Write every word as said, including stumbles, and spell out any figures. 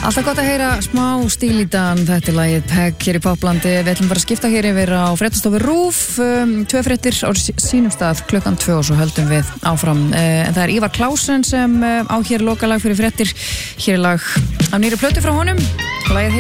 Alltaf gott að heyra smá stíl í dag. Þetta er lagið Pegg hér í Poplandi. Við ætlum bara að skipta hér yfir á fréttastofu RÚV. Um, tvö fréttir á sínum stað klukkan tvö og svo höldum við áfram. Uh, en það er Ívar Klausen sem uh, á hér lokalag fyrir fréttir. Hér er lag af nýri plötu frá honum. Lagið